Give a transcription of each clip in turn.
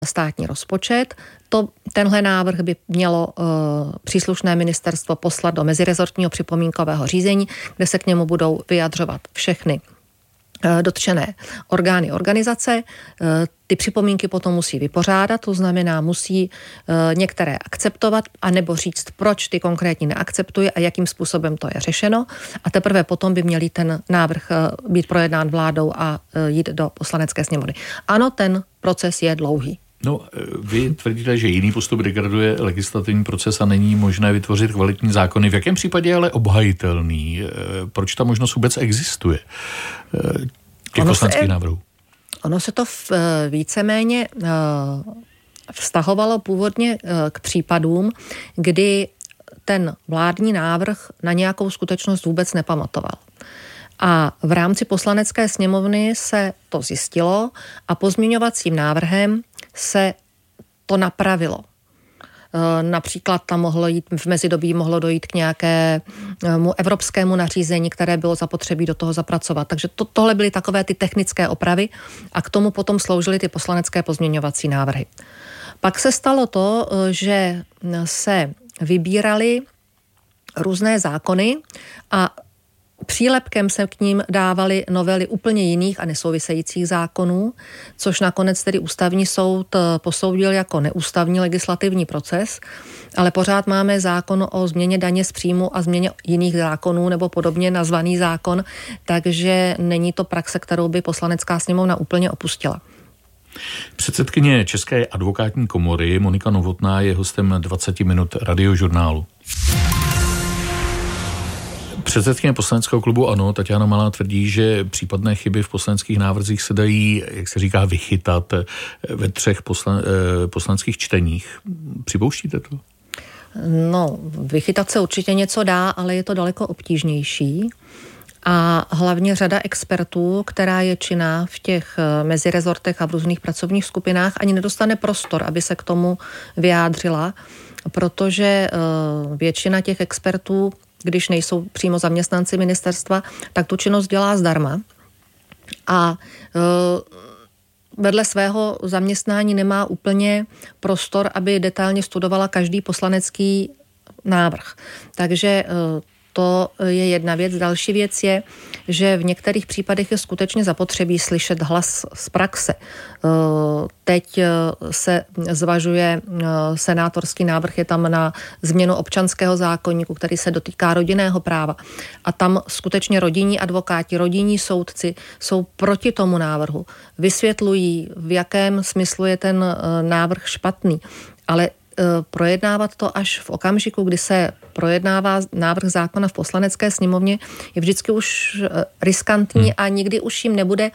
státní rozpočet. Tenhle návrh by mělo příslušné ministerstvo poslat do mezirezortního připomínkového řízení, kde se k němu budou vyjadřovat všechny dotčené orgány organizace. Ty připomínky potom musí vypořádat, to znamená musí některé akceptovat anebo říct, proč ty konkrétní neakceptuje a jakým způsobem to je řešeno. A teprve potom by měl ten návrh být projednán vládou a jít do Poslanecké sněmovny. Ano, ten proces je dlouhý. No, vy tvrdíte, že jiný postup degraduje legislativní proces a není možné vytvořit kvalitní zákony. V jakém případě je ale obhajitelný? Proč ta možnost vůbec existuje? Těch poslaneckých návrhů. Ono se to víceméně vztahovalo původně k případům, kdy ten vládní návrh na nějakou skutečnost vůbec nepamatoval. A v rámci Poslanecké sněmovny se to zjistilo a pozměňovacím návrhem se to napravilo. Například tam v mezidobí mohlo dojít k nějakému evropskému nařízení, které bylo zapotřebí do toho zapracovat. Takže tohle byly takové ty technické opravy a k tomu potom sloužily ty poslanecké pozměňovací návrhy. Pak se stalo to, že se vybíraly různé zákony a přílepkem se k ním dávaly novely úplně jiných a nesouvisejících zákonů, což nakonec tedy ústavní soud posoudil jako neústavní legislativní proces, ale pořád máme zákon o změně daně z příjmu a změně jiných zákonů nebo podobně nazvaný zákon, takže není to praxe, kterou by Poslanecká sněmovna úplně opustila. Předsedkyně České advokátní komory Monika Novotná je hostem 20 minut Radiožurnálu. Předsedkyně poslaneckého klubu ANO Taťána Malá tvrdí, že případné chyby v poslaneckých návrzích se dají, jak se říká, vychytat ve 3 poslaneckých čteních. Připouštíte to? No, vychytat se určitě něco dá, ale je to daleko obtížnější. A hlavně řada expertů, která je činná v těch mezirezortech a v různých pracovních skupinách, ani nedostane prostor, aby se k tomu vyjádřila, protože většina těch expertů, když nejsou přímo zaměstnanci ministerstva, tak tu činnost dělá zdarma a vedle svého zaměstnání nemá úplně prostor, aby detailně studovala každý poslanecký návrh. Takže to je jedna věc. Další věc je, že v některých případech je skutečně zapotřebí slyšet hlas z praxe. Teď se zvažuje senátorský návrh, je tam na změnu občanského zákoníku, který se dotýká rodinného práva. A tam skutečně rodinní advokáti, rodinní soudci jsou proti tomu návrhu. Vysvětlují, v jakém smyslu je ten návrh špatný. Ale projednávat to až v okamžiku, kdy se projednává návrh zákona v Poslanecké sněmovně, je vždycky už riskantní a nikdy už jim nebude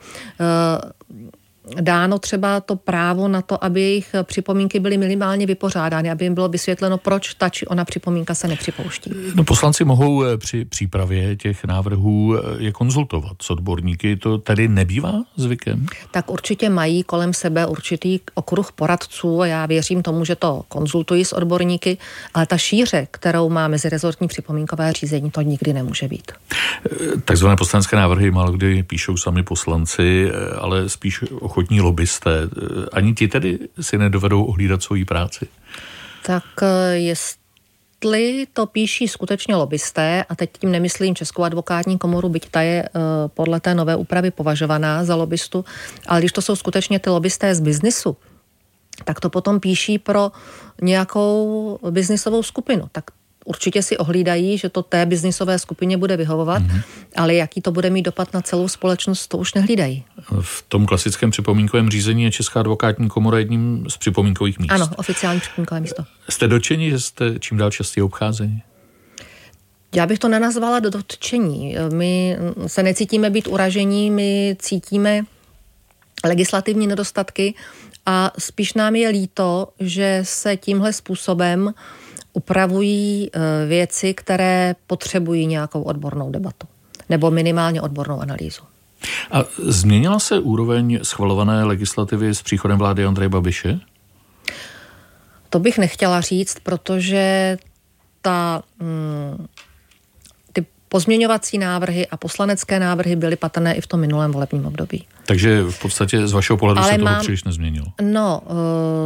dáno třeba to právo na to, aby jejich připomínky byly minimálně vypořádány, aby jim bylo vysvětleno, proč ta či ona připomínka se nepřipouští. No, poslanci mohou při přípravě těch návrhů je konzultovat s odborníky, to tedy nebývá zvykem? Tak určitě mají kolem sebe určitý okruh poradců a já věřím tomu, že to konzultují s odborníky, ale ta šíře, kterou má mezirezortní připomínkové řízení, to nikdy nemůže být. Takzvané poslanecké návrhy málokdy píšou sami poslanci, ale spíš ochotní lobbysté. Ani ti tedy si nedovedou ohlídat svoji práci? Tak jestli to píší skutečně lobbysté, a teď tím nemyslím Českou advokátní komoru, byť ta je podle té nové úpravy považovaná za lobbystu, ale když to jsou skutečně ty lobbysté z biznisu, tak to potom píší pro nějakou biznisovou skupinu. Tak určitě si ohlídají, že to té biznisové skupině bude vyhovovat, ale jaký to bude mít dopad na celou společnost, to už nehlídají. V tom klasickém připomínkovém řízení je Česká advokátní komora jedním z připomínkových míst. Ano, oficiální připomínkové místo. Jste dotčeni, že jste čím dál častěji obcházeni? Já bych to nenazvala do dotčení. My se necítíme být uražení, my cítíme legislativní nedostatky a spíš nám je líto, že se tímhle způsobem upravují věci, které potřebují nějakou odbornou debatu nebo minimálně odbornou analýzu. A změnila se úroveň schvalované legislativy s příchodem vlády Andreje Babiše? To bych nechtěla říct, protože ty pozměňovací návrhy a poslanecké návrhy byly patrné i v tom minulém volebním období. Takže v podstatě z vašeho pohledu se toho příliš nezměnilo. No,